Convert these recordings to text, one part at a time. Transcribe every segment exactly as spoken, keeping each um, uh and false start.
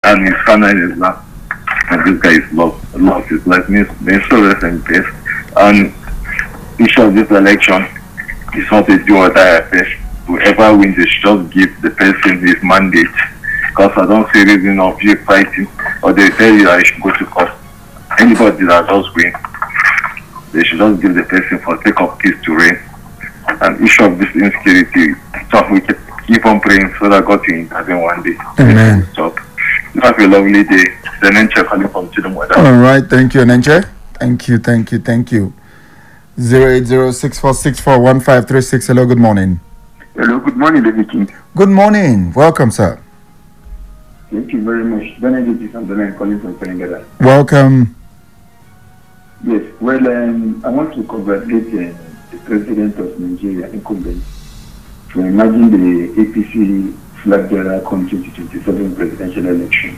and his father is last. And this guy is lost, lost his life. Means they so rest in peace. And issue of this election is not a do or die affair. Whoever wins, they should just give the person his mandate. Because I don't see reason of you fighting, or they tell you I should go to court. Anybody that does win, they should just give the person for sake of peace to reign. And issue of this insecurity, so we can keep on praying so that God will intervene one day. Amen. Stop. Have a lovely day. The Nenche calling from Chidumwada. All right, thank you, Nenche. Thank you, thank you, thank you. Zero eight zero six four six four one five three six. Hello, good morning. Hello, good morning, David King. Good morning. Welcome, sir. Thank you very much. Benedict is on the line calling from Peningada. Welcome. Yes, well, um, I want to congratulate uh, the president of Nigeria, incumbent, for emerging the A P C flag bearer come twenty twenty-seven presidential election.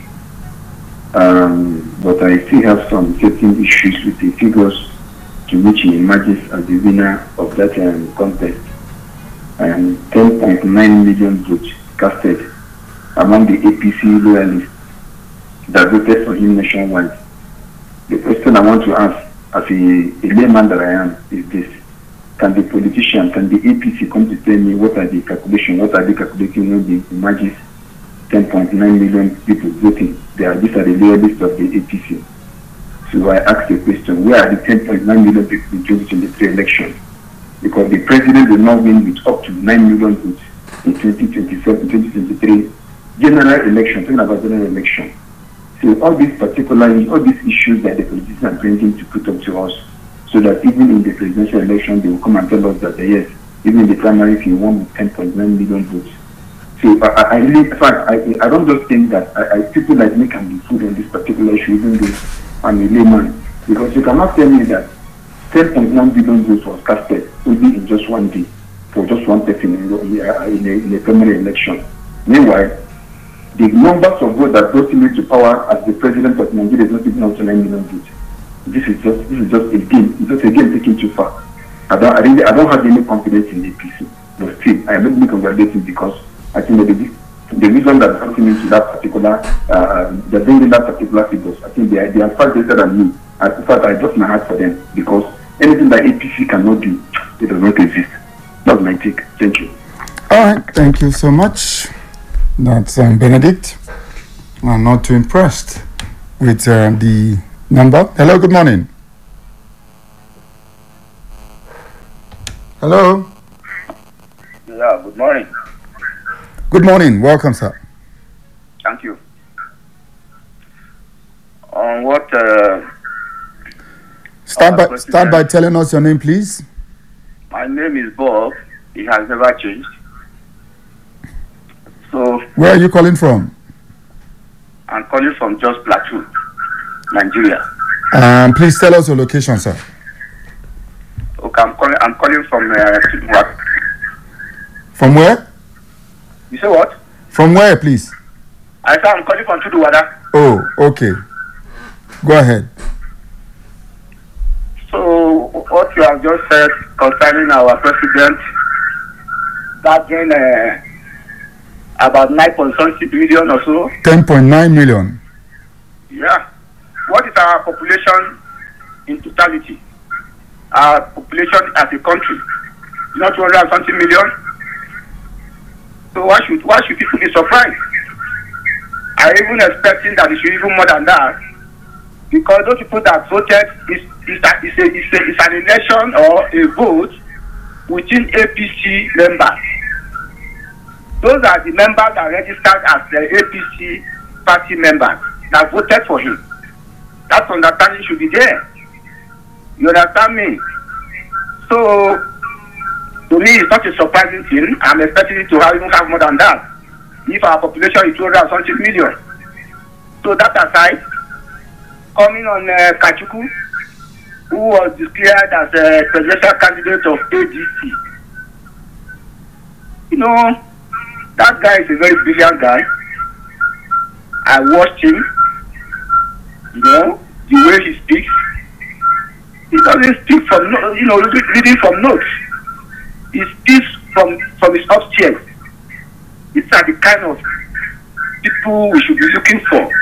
Um, but I still have some certain issues with the figures to which he emerges as the winner of that um, contest. And ten point nine million votes casted among the A P C loyalists that voted for him nationwide. The question I want to ask, as a, a layman that I am, is this: can the politician, can the A P C come to tell me what are the calculations, what are they calculating when they emerges ten point nine million people voting? They are, these are the loyalists of the A P C. So I ask the question: where are the ten point nine million people in twenty twenty-three election? Because the president will not win with up to nine million votes in twenty twenty-seven, twenty twenty-three general election, talking about general election. So all these particularly, all these issues that the politicians are bringing to put up to us, so that even in the presidential election, they will come and tell us that, yes, even in the primary, if you won with ten point nine million votes. So I, I really, in fact, I, I don't just think that I, I, people like me can be fooled on this particular issue, even though I'm a layman. Because you cannot tell me that ten point nine billion votes was casted only in just one day for just one person in, in, a, in a primary election. Meanwhile, the numbers of votes that brought him into power as the president of Nigeria is not even up to nine million votes. This is just this is just a game. It's just a game taken too far. I don't I really I don't have any confidence in the A P C. But still, I am not congratulating because I think that the, the reason that brought him into that particular uh, they're bringing that particular figures. I think they are they are far better than me. I, in fact, I just my heart for them because anything that A P C cannot do, it does not exist. That's my take. Thank you. All right, thank you so much. That's um, Benedict. I'm not too impressed with uh, the number. Hello, good morning. Hello. Yeah, good morning. Good morning. Welcome, sir. Thank you. On what? Uh, start by start by telling us your name, please. My name is Bob. It has never changed. So. Where are you calling from? I'm calling from Jos Plateau, Nigeria. Um, please tell us your location, sir. Okay, I'm calling. I'm calling from uh, From where? You say what? From where, please? I said I'm calling from Tuduwada. Oh, okay. Go ahead. So what you have just said concerning our president, that gain uh, about nine point six billion or so. Ten point nine million. Yeah. What is our population in totality? Our population as a country, not two hundred and something million. So why should why should people be surprised? I even expecting that it should even more than that, because those people that voted is is a, is a, is, a, is an election or a vote within A P C members. Those are the members that registered as the A P C party members that voted for him. That understanding should be there. You understand me? So, to me, it's not a surprising thing. I'm expecting it to have, even have more than that. If our population is two hundred and something million. So, that aside, coming on uh, Kachuku, who was declared as a presidential candidate of A D C. You know, that guy is a very brilliant guy. I watched him. You know, the way he speaks. He doesn't speak from, you know, reading from notes. He speaks from, from his upstairs. These are the kind of people we should be looking for.